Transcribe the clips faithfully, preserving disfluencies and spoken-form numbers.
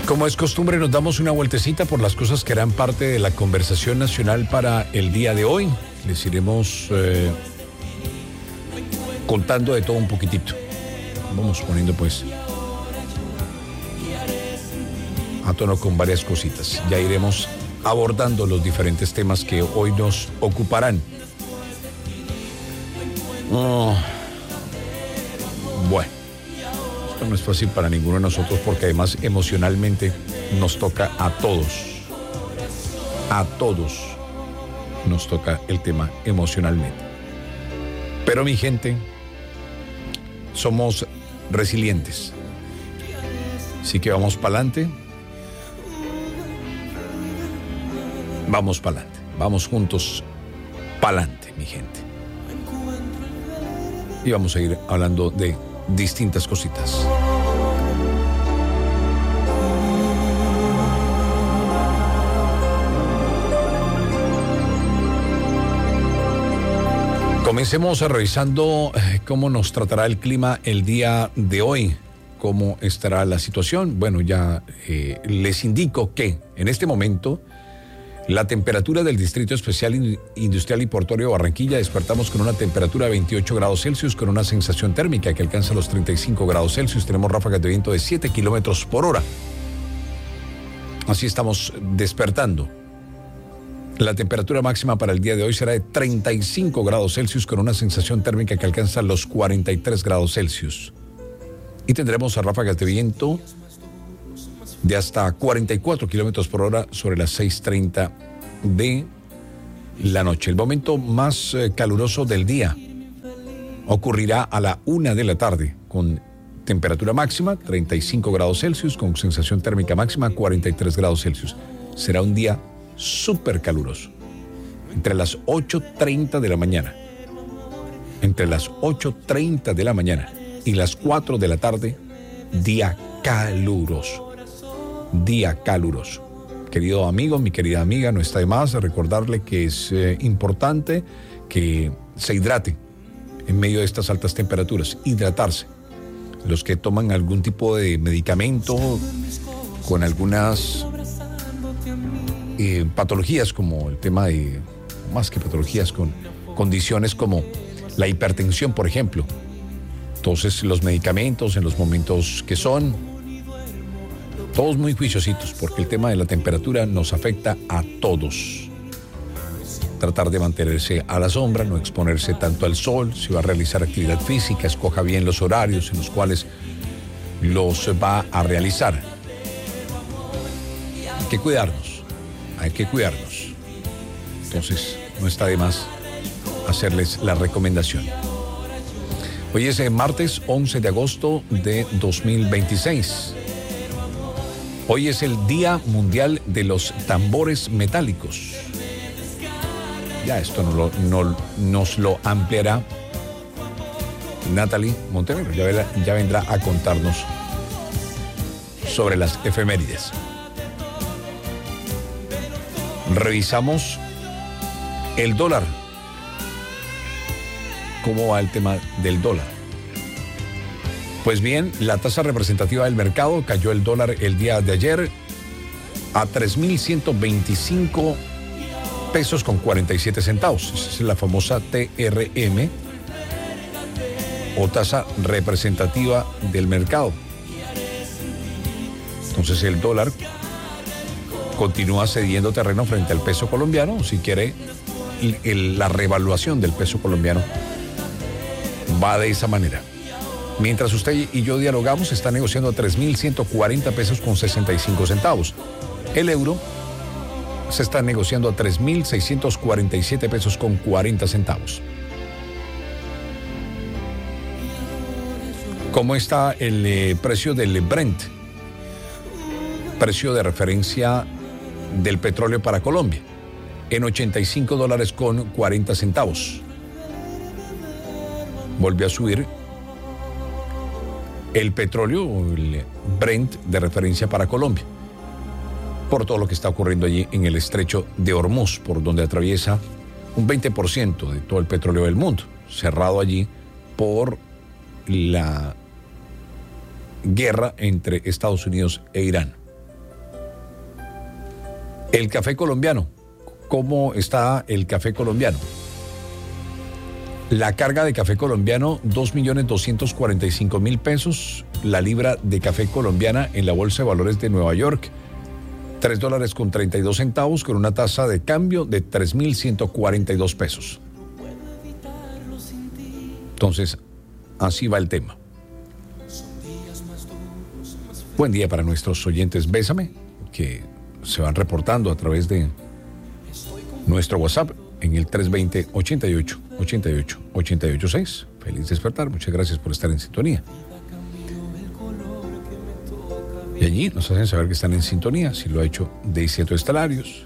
Como es costumbre, nos damos una vueltecita por las cosas que harán parte de la conversación nacional para el día de hoy. Les iremos eh, contando de todo un poquitito. Vamos poniendo pues a tono con varias cositas. Ya iremos abordando los diferentes temas que hoy nos ocuparán. Oh. Bueno. Esto no es fácil para ninguno de nosotros porque además emocionalmente nos toca a todos. A todos nos toca el tema emocionalmente. Pero mi gente, somos resilientes. Así que vamos para adelante. Vamos para adelante. Vamos juntos para adelante, mi gente. Y vamos a ir hablando de distintas cositas. Comencemos revisando cómo nos tratará el clima el día de hoy, cómo estará la situación. Bueno, ya eh, les indico que en este momento la temperatura del Distrito Especial Industrial y Portuario de Barranquilla, despertamos con una temperatura de veintiocho grados Celsius, con una sensación térmica que alcanza los treinta y cinco grados Celsius. Tenemos ráfagas de viento de siete kilómetros por hora. Así estamos despertando. La temperatura máxima para el día de hoy será de treinta y cinco grados Celsius, con una sensación térmica que alcanza los cuarenta y tres grados Celsius. Y tendremos ráfagas de viento de hasta cuarenta y cuatro kilómetros por hora sobre las seis treinta de la noche. El momento más eh, caluroso del día ocurrirá a la una de la tarde, con temperatura máxima treinta y cinco grados Celsius, con sensación térmica máxima cuarenta y tres grados Celsius. Será un día súper caluroso. Entre las ocho treinta de la mañana, entre las ocho treinta de la mañana y las cuatro de la tarde, día caluroso. Día caluroso. Querido amigo, mi querida amiga, no está de más recordarle que es eh, importante que se hidrate en medio de estas altas temperaturas. Hidratarse. Los que toman algún tipo de medicamento con algunas eh, patologías, como el tema de, más que patologías, con condiciones como la hipertensión, por ejemplo. Entonces, los medicamentos en los momentos que son, todos muy juiciositos, porque el tema de la temperatura nos afecta a todos. Tratar de mantenerse a la sombra, no exponerse tanto al sol. Si va a realizar actividad física, escoja bien los horarios en los cuales los va a realizar. Hay que cuidarnos, hay que cuidarnos. Entonces, no está de más hacerles la recomendación. Hoy es el martes once de agosto de dos mil veintiséis. Hoy es el Día Mundial de los Tambores Metálicos. Ya esto no lo, no, nos lo ampliará Natalie Montenegro. Ya, verá, ya vendrá a contarnos sobre las efemérides. Revisamos el dólar. ¿Cómo va el tema del dólar? Pues bien, la tasa representativa del mercado cayó el dólar el día de ayer a tres mil ciento veinticinco pesos con cuarenta y siete centavos. Esa es la famosa T R M o tasa representativa del mercado. Entonces el dólar continúa cediendo terreno frente al peso colombiano. Si quiere, el, el, la revaluación del peso colombiano va de esa manera. Mientras usted y yo dialogamos, está negociando a tres mil ciento cuarenta pesos con sesenta y cinco centavos. El euro se está negociando a tres mil seiscientos cuarenta y siete pesos con cuarenta centavos. ¿Cómo está el eh, precio del Brent? Precio de referencia del petróleo para Colombia, en ochenta y cinco dólares con cuarenta centavos. Volvió a subir el petróleo, el Brent de referencia para Colombia, por todo lo que está ocurriendo allí en el estrecho de Hormuz, por donde atraviesa un veinte por ciento de todo el petróleo del mundo, cerrado allí por la guerra entre Estados Unidos e Irán. El café colombiano. ¿Cómo está el café colombiano? La carga de café colombiano, dos millones doscientos cuarenta y cinco mil pesos. La libra de café colombiana en la Bolsa de Valores de Nueva York, tres dólares con treinta y dos centavos, con una tasa de cambio de tres mil ciento cuarenta y dos pesos. Entonces, así va el tema. Buen día para nuestros oyentes Bésame, que se van reportando a través de nuestro WhatsApp en el tres dos cero, ochenta y ocho, ochenta y ocho, ochenta y ocho seis. Feliz despertar, muchas gracias por estar en sintonía. Y allí nos hacen saber que están en sintonía, si lo ha hecho Deisieto Estalarios,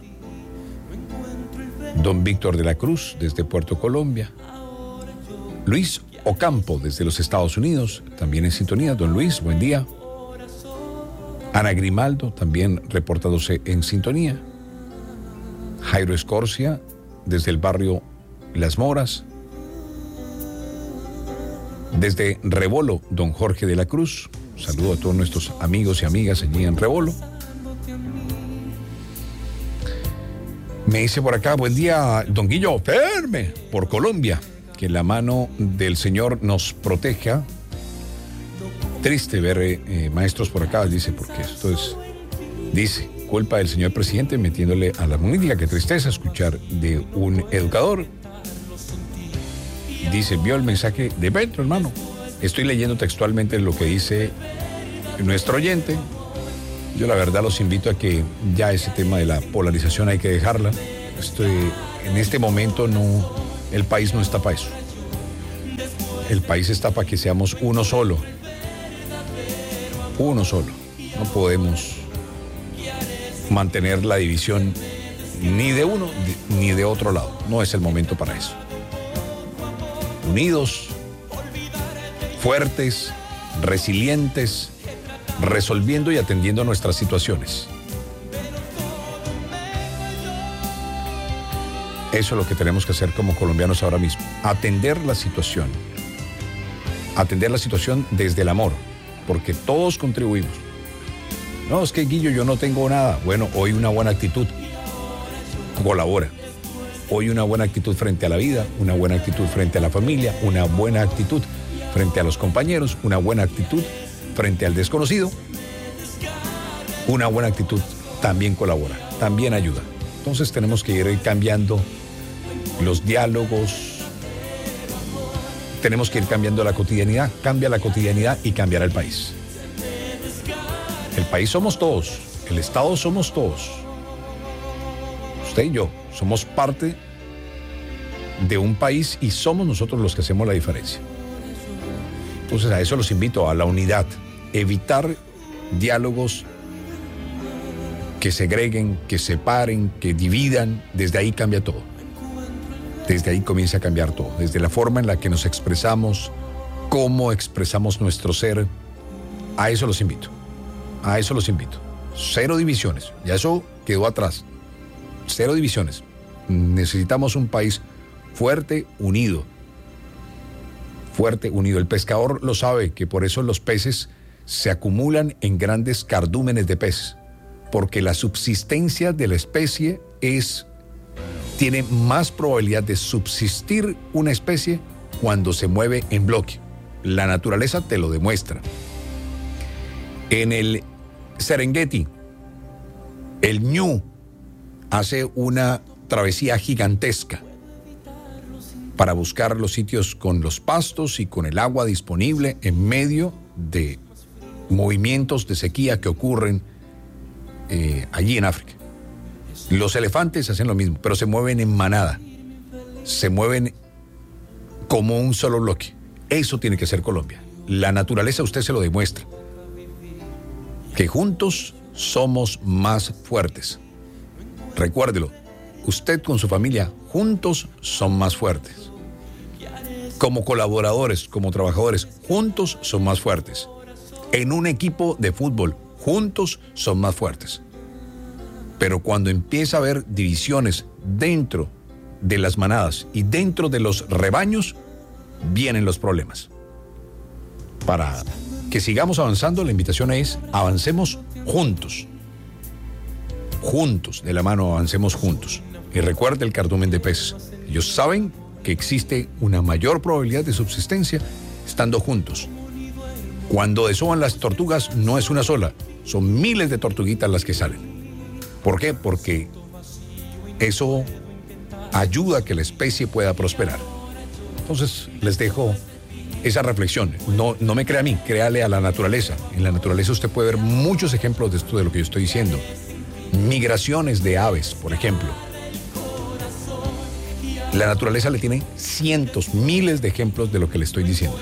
Don Víctor de la Cruz desde Puerto Colombia, Luis Ocampo desde los Estados Unidos, también en sintonía. Don Luis, buen día. Ana Grimaldo, también reportándose en sintonía. Jairo Escorcia, desde el barrio Las Moras. Desde Rebolo, don Jorge de la Cruz. Saludo a todos nuestros amigos y amigas allí en Rebolo. Me dice por acá, buen día, don Guillo, firme, por Colombia. Que la mano del Señor nos proteja. Triste ver eh, maestros por acá, dice, porque esto es, dice, culpa del señor presidente metiéndole a la política. Qué tristeza escuchar de un educador. Dice, vio el mensaje de Petro, hermano. Estoy leyendo textualmente lo que dice nuestro oyente. Yo la verdad los invito a que ya ese tema de la polarización hay que dejarla. Estoy, en este momento no, el país no está para eso. El país está para que seamos uno solo. Uno solo. No podemos mantener la división ni de uno ni de otro lado. No es el momento para eso. Unidos, fuertes, resilientes, resolviendo y atendiendo nuestras situaciones. Eso es lo que tenemos que hacer como colombianos ahora mismo. Atender la situación. Atender la situación desde el amor. Porque todos contribuimos. No, es que Guillo, yo no tengo nada. Bueno, hoy una buena actitud colabora. Hoy una buena actitud frente a la vida, una buena actitud frente a la familia, una buena actitud frente a los compañeros, una buena actitud frente al desconocido. Una buena actitud también colabora, también ayuda. Entonces tenemos que ir cambiando los diálogos. Tenemos que ir cambiando la cotidianidad. Cambia la cotidianidad y cambiará el país. El país somos todos. El Estado somos todos. Usted y yo somos parte de un país y somos nosotros los que hacemos la diferencia. Entonces a eso los invito, a la unidad. Evitar diálogos que segreguen, que separen, que dividan. Desde ahí cambia todo. Desde ahí comienza a cambiar todo, desde la forma en la que nos expresamos, cómo expresamos nuestro ser. A eso los invito, a eso los invito. Cero divisiones, ya eso quedó atrás. Cero divisiones. Necesitamos un país fuerte, unido. Fuerte, unido. El pescador lo sabe, que por eso los peces se acumulan en grandes cardúmenes de peces, porque la subsistencia de la especie es... tiene más probabilidad de subsistir una especie cuando se mueve en bloque. La naturaleza te lo demuestra. En el Serengeti, el ñu hace una travesía gigantesca para buscar los sitios con los pastos y con el agua disponible en medio de movimientos de sequía que ocurren eh, allí en África. Los elefantes hacen lo mismo, pero se mueven en manada. Se mueven como un solo bloque. Eso tiene que ser Colombia. La naturaleza usted se lo demuestra. Que juntos somos más fuertes. Recuérdelo, usted con su familia, juntos son más fuertes. Como colaboradores, como trabajadores, juntos son más fuertes. En un equipo de fútbol, juntos son más fuertes. Pero cuando empieza a haber divisiones dentro de las manadas y dentro de los rebaños, vienen los problemas. Para que sigamos avanzando, la invitación es avancemos juntos. juntos, de la mano, avancemos juntos. Y recuerde el cardumen de peces. Ellos saben que existe una mayor probabilidad de subsistencia estando juntos. Cuando desoban las tortugas, no es una sola, son miles de tortuguitas las que salen. ¿Por qué? Porque eso ayuda a que la especie pueda prosperar. Entonces, les dejo esa reflexión. No, no me crea a mí, créale a la naturaleza. En la naturaleza usted puede ver muchos ejemplos de esto, de lo que yo estoy diciendo. Migraciones de aves, por ejemplo. La naturaleza le tiene cientos, miles de ejemplos de lo que le estoy diciendo.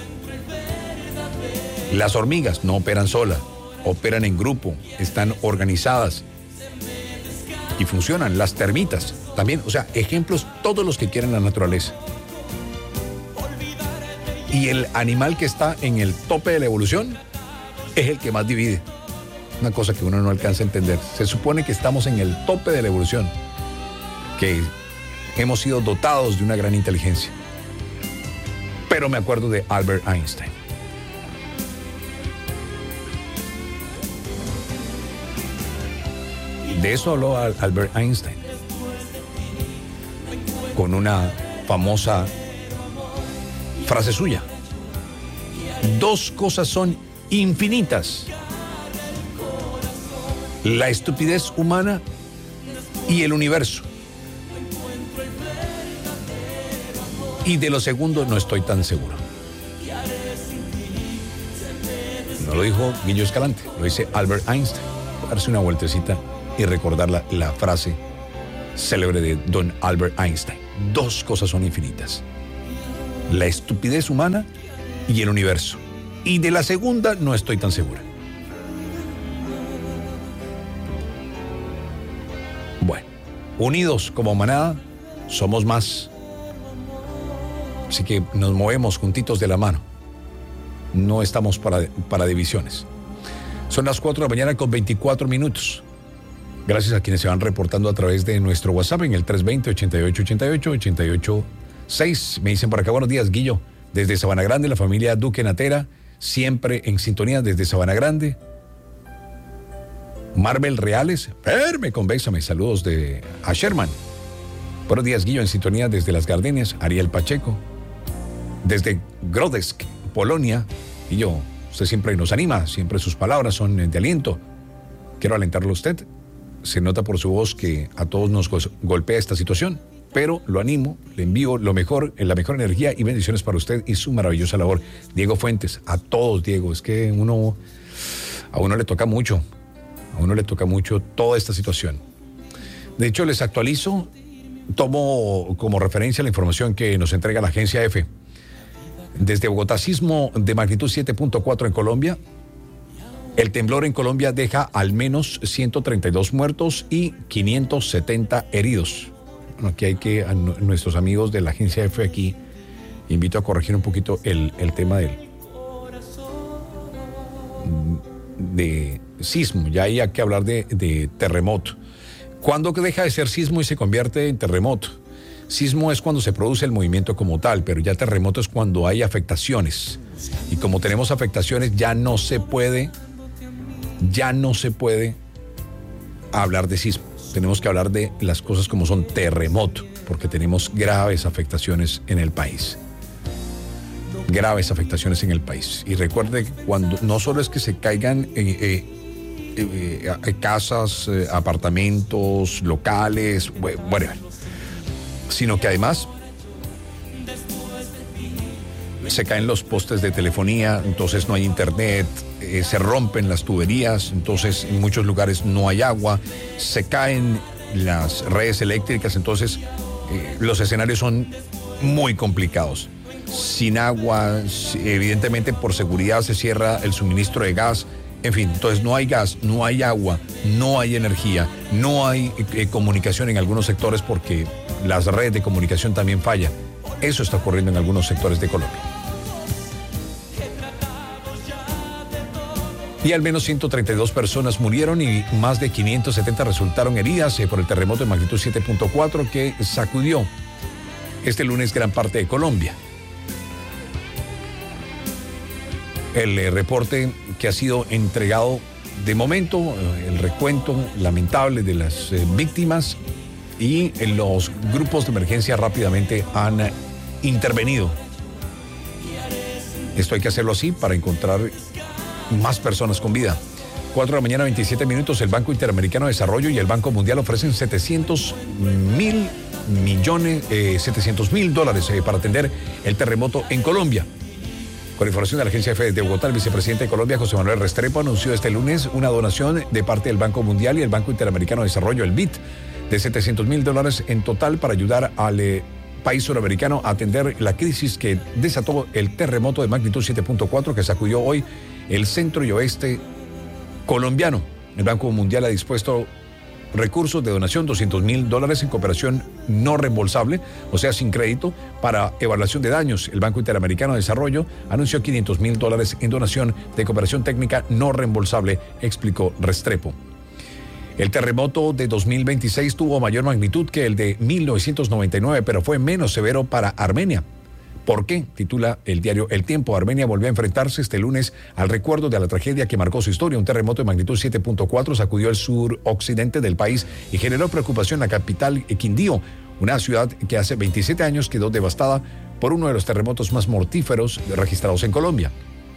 Las hormigas no operan solas, operan en grupo, están organizadas y funcionan. Las termitas también, o sea, ejemplos todos los que quieren la naturaleza. Y el animal que está en el tope de la evolución es el que más divide. Una cosa que uno no alcanza a entender. Se supone que estamos en el tope de la evolución, que hemos sido dotados de una gran inteligencia. Pero me acuerdo de Albert Einstein. De eso habló Albert Einstein, con una famosa frase suya. Dos cosas son infinitas: la estupidez humana y el universo. Y de lo segundo no estoy tan seguro. No lo dijo Guillo Escalante, lo dice Albert Einstein. Darse una vueltecita y recordar la, la frase célebre de don Albert Einstein. Dos cosas son infinitas: la estupidez humana y el universo. Y de la segunda no estoy tan segura. Bueno, unidos como manada, somos más. Así que nos movemos juntitos de la mano. No estamos para, para divisiones. Son las cuatro de la mañana con veinticuatro minutos. Gracias a quienes se van reportando a través de nuestro WhatsApp en el tres dos cero, ochenta y ocho ochenta y ocho, ochenta y ocho seis. Me dicen por acá: buenos días, Guillo. Desde Sabana Grande, la familia Duque Natera, siempre en sintonía desde Sabana Grande. Marvel Reales, firme, convéxame. Saludos de a Sherman. Buenos días, Guillo, en sintonía desde Las Gardenias. Ariel Pacheco. Desde Grodsk, Polonia. Y yo, usted siempre nos anima, siempre sus palabras son de aliento. Quiero alentarlo a usted. Se nota por su voz que a todos nos golpea esta situación, pero lo animo, le envío lo mejor, la mejor energía y bendiciones para usted y su maravillosa labor. Diego Fuentes, a todos, Diego, es que uno, a uno le toca mucho, a uno le toca mucho toda esta situación. De hecho, les actualizo, tomo como referencia la información que nos entrega la agencia EFE. Desde Bogotá, sismo de magnitud siete punto cuatro en Colombia. El temblor en Colombia deja al menos ciento treinta y dos muertos y quinientos setenta heridos. Bueno, aquí hay que, a nuestros amigos de la agencia EFE aquí, invito a corregir un poquito el, el tema del de sismo. Ya hay que hablar de, de terremoto. ¿Cuándo deja de ser sismo y se convierte en terremoto? Sismo es cuando se produce el movimiento como tal, pero ya terremoto es cuando hay afectaciones. Y como tenemos afectaciones, ya no se puede... Ya no se puede hablar de sismo. Tenemos que hablar de las cosas como son terremoto, porque tenemos graves afectaciones en el país. Graves afectaciones en el país. Y recuerde que cuando no solo es que se caigan eh, eh, eh, eh, casas, eh, apartamentos, locales, bueno, sino que además se caen los postes de telefonía, entonces no hay internet, eh, se rompen las tuberías, entonces en muchos lugares no hay agua, se caen las redes eléctricas, entonces eh, los escenarios son muy complicados. Sin agua, evidentemente por seguridad se cierra el suministro de gas, en fin, entonces no hay gas, no hay agua, no hay energía, no hay eh, comunicación en algunos sectores porque las redes de comunicación también fallan. Eso está ocurriendo en algunos sectores de Colombia. Y al menos ciento treinta y dos personas murieron y más de quinientas setenta resultaron heridas por el terremoto de magnitud siete punto cuatro que sacudió este lunes gran parte de Colombia. El eh, reporte que ha sido entregado de momento, el recuento lamentable de las eh, víctimas y eh, los grupos de emergencia rápidamente han eh, intervenido. Esto hay que hacerlo así para encontrar más personas con vida. cuatro de la mañana, veintisiete minutos, el Banco Interamericano de Desarrollo y el Banco Mundial ofrecen setecientos mil millones, eh, setecientos mil dólares eh, para atender el terremoto en Colombia. Con información de la Agencia F de Bogotá, el vicepresidente de Colombia, José Manuel Restrepo, anunció este lunes una donación de parte del Banco Mundial y el Banco Interamericano de Desarrollo, el B I D, de setecientos mil dólares en total para ayudar al eh, país suramericano a atender la crisis que desató el terremoto de magnitud siete punto cuatro que sacudió hoy el centro y oeste colombiano. El Banco Mundial ha dispuesto recursos de donación, doscientos mil dólares en cooperación no reembolsable, o sea, sin crédito, para evaluación de daños. El Banco Interamericano de Desarrollo anunció quinientos mil dólares en donación de cooperación técnica no reembolsable, explicó Restrepo. El terremoto de dos mil veintiséis tuvo mayor magnitud que el de mil novecientos noventa y nueve, pero fue menos severo para Armenia. ¿Por qué? Titula el diario El Tiempo. Armenia volvió a enfrentarse este lunes al recuerdo de la tragedia que marcó su historia. Un terremoto de magnitud siete punto cuatro sacudió el suroccidente del país y generó preocupación en la capital, Quindío, una ciudad que hace veintisiete años quedó devastada por uno de los terremotos más mortíferos registrados en Colombia.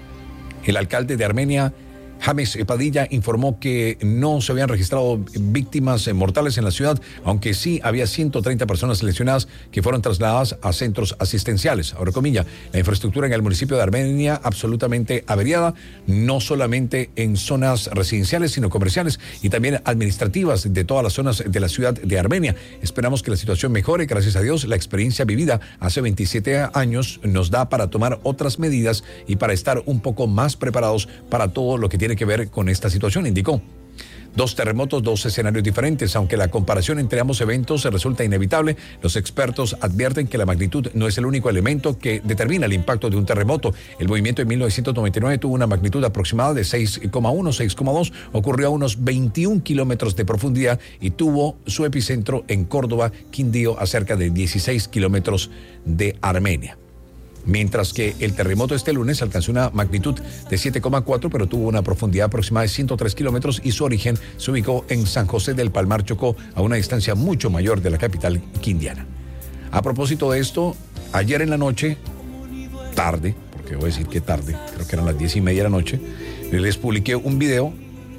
El alcalde de Armenia, James Padilla, informó que no se habían registrado víctimas mortales en la ciudad, aunque sí había ciento treinta personas lesionadas que fueron trasladadas a centros asistenciales. Ahora comilla, la infraestructura en el municipio de Armenia absolutamente averiada, no solamente en zonas residenciales, sino comerciales y también administrativas de todas las zonas de la ciudad de Armenia. Esperamos que la situación mejore. Gracias a Dios, la experiencia vivida hace veintisiete años nos da para tomar otras medidas y para estar un poco más preparados para todo lo que tiene tiene que ver con esta situación, indicó. Dos terremotos, dos escenarios diferentes. Aunque la comparación entre ambos eventos resulta inevitable, los expertos advierten que la magnitud no es el único elemento que determina el impacto de un terremoto. El movimiento de mil novecientos noventa y nueve tuvo una magnitud aproximada de seis coma uno, seis coma dos, ocurrió a unos veintiún kilómetros de profundidad y tuvo su epicentro en Córdoba, Quindío, a cerca de dieciséis kilómetros de Armenia. Mientras que el terremoto este lunes alcanzó una magnitud de siete coma cuatro, pero tuvo una profundidad aproximada de ciento tres kilómetros y su origen se ubicó en San José del Palmar, Chocó, a una distancia mucho mayor de la capital quindiana. A propósito de esto, ayer en la noche, tarde, porque voy a decir que tarde, creo que eran las diez y media de la noche, les publiqué un video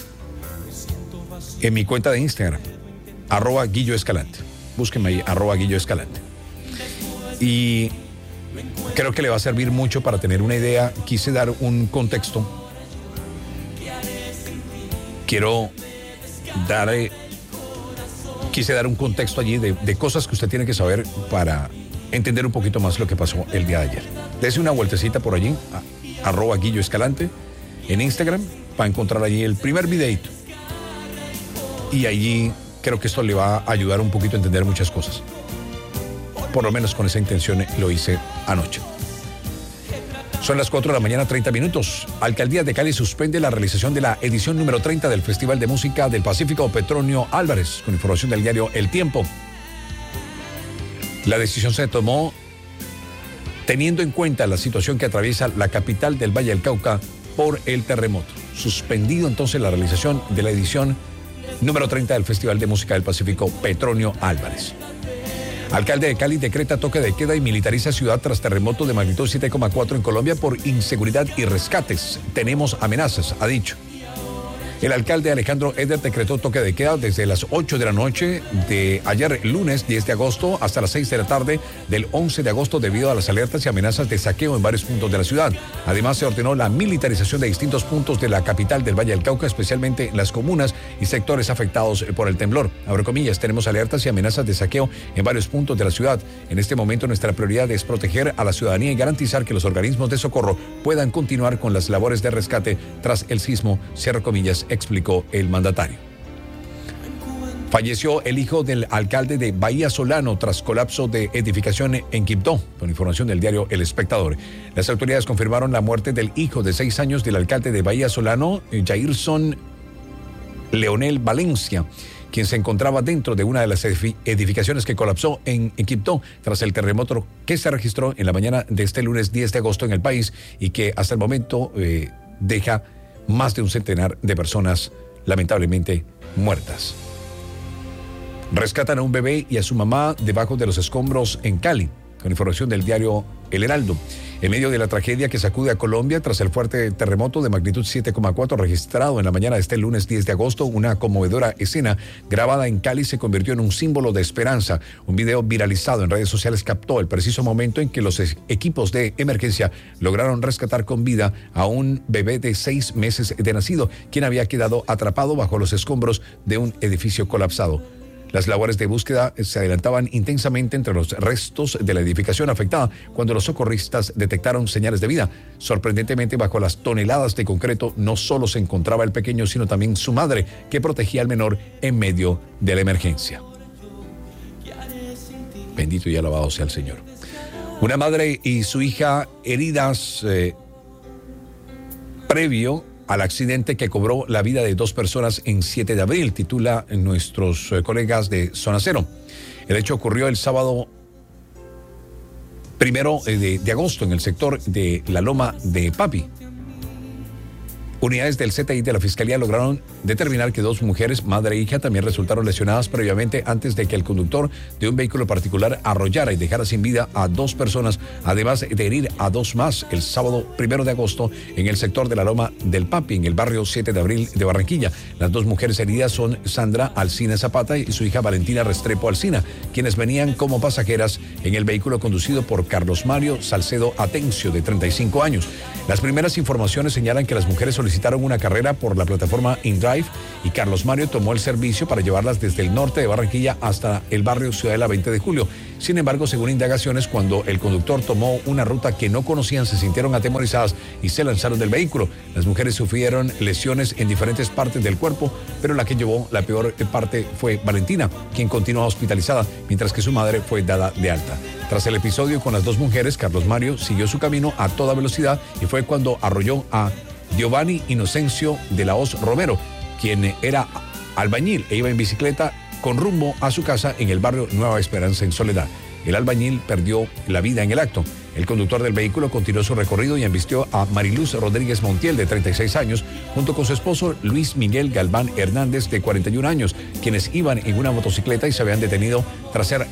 en mi cuenta de Instagram, arroba Guillo Escalante. Búsquenme ahí, arroba Guillo Escalante. Y creo que le va a servir mucho para tener una idea. Quise dar un contexto. Quiero dar, eh, quise dar un contexto allí de, de cosas que usted tiene que saber para entender un poquito más lo que pasó el día de ayer. Dese una vueltecita por allí, a, arroba Guillo Escalante, en Instagram, para encontrar allí el primer videito. Y allí creo que esto le va a ayudar un poquito a entender muchas cosas. Por lo menos con esa intención lo hice anoche. Son las cuatro de la mañana, treinta minutos. Alcaldía de Cali suspende la realización de la edición número treinta del Festival de Música del Pacífico Petronio Álvarez, con información del diario El Tiempo. La decisión se tomó teniendo en cuenta la situación que atraviesa la capital del Valle del Cauca por el terremoto. Suspendido entonces la realización de la edición número treinta del Festival de Música del Pacífico Petronio Álvarez. Alcalde de Cali decreta toque de queda y militariza ciudad tras terremoto de magnitud siete coma cuatro en Colombia por inseguridad y rescates. Tenemos amenazas, ha dicho. El alcalde Alejandro Eder decretó toque de queda desde las ocho de la noche de ayer lunes diez de agosto hasta las seis de la tarde del once de agosto debido a las alertas y amenazas de saqueo en varios puntos de la ciudad. Además, se ordenó la militarización de distintos puntos de la capital del Valle del Cauca, especialmente en las comunas y sectores afectados por el temblor. Abro comillas, tenemos alertas y amenazas de saqueo en varios puntos de la ciudad. En este momento nuestra prioridad es proteger a la ciudadanía y garantizar que los organismos de socorro puedan continuar con las labores de rescate tras el sismo, cierro comillas, explicó el mandatario. Falleció el hijo del alcalde de Bahía Solano tras colapso de edificación en Quibdó, con información del diario El Espectador. Las autoridades confirmaron la muerte del hijo de seis años del alcalde de Bahía Solano, Jairson Leonel Valencia, quien se encontraba dentro de una de las edificaciones que colapsó en, en Quibdó tras el terremoto que se registró en la mañana de este lunes diez de agosto en el país y que hasta el momento eh, deja más de un centenar de personas lamentablemente muertas. Rescatan a un bebé y a su mamá debajo de los escombros en Cali, con información del diario El Heraldo. En medio de la tragedia que sacude a Colombia tras el fuerte terremoto de magnitud siete coma cuatro registrado en la mañana de este lunes diez de agosto, una conmovedora escena grabada en Cali se convirtió en un símbolo de esperanza. Un video viralizado en redes sociales captó el preciso momento en que los equipos de emergencia lograron rescatar con vida a un bebé de seis meses de nacido, quien había quedado atrapado bajo los escombros de un edificio colapsado. Las labores de búsqueda se adelantaban intensamente entre los restos de la edificación afectada cuando los socorristas detectaron señales de vida. Sorprendentemente, bajo las toneladas de concreto no solo se encontraba el pequeño, sino también su madre, que protegía al menor en medio de la emergencia. Bendito y alabado sea el Señor. Una madre y su hija heridas eh, previo al accidente que cobró la vida de dos personas en siete de abril, titula nuestros eh, colegas de Zona Cero. El hecho ocurrió el sábado primero eh, de, de agosto en el sector de la Loma de Papi. Unidades del C T I de la Fiscalía lograron determinar que dos mujeres, madre e hija, también resultaron lesionadas previamente antes de que el conductor de un vehículo particular arrollara y dejara sin vida a dos personas, además de herir a dos más el sábado primero de agosto en el sector de la Loma del Papi, en el barrio siete de abril de Barranquilla. Las dos mujeres heridas son Sandra Alcina Zapata y su hija Valentina Restrepo Alcina, quienes venían como pasajeras en el vehículo conducido por Carlos Mario Salcedo Atencio, de treinta y cinco años. Las primeras informaciones señalan que las mujeres solicitaron una carrera por la plataforma InDrive y Carlos Mario tomó el servicio para llevarlas desde el norte de Barranquilla hasta el barrio Ciudadela veinte de julio. Sin embargo, según indagaciones, cuando el conductor tomó una ruta que no conocían, se sintieron atemorizadas y se lanzaron del vehículo. Las mujeres sufrieron lesiones en diferentes partes del cuerpo, pero la que llevó la peor parte fue Valentina, quien continúa hospitalizada, mientras que su madre fue dada de alta. Tras el episodio con las dos mujeres, Carlos Mario siguió su camino a toda velocidad y fue cuando arrolló a Giovanni Inocencio de la Hoz Romero, quien era albañil e iba en bicicleta con rumbo a su casa en el barrio Nueva Esperanza en Soledad. El albañil perdió la vida en el acto. El conductor del vehículo continuó su recorrido y embistió a Mariluz Rodríguez Montiel, de treinta y seis años, junto con su esposo Luis Miguel Galván Hernández, de cuarenta y un años, quienes iban en una motocicleta y se habían detenido tras ser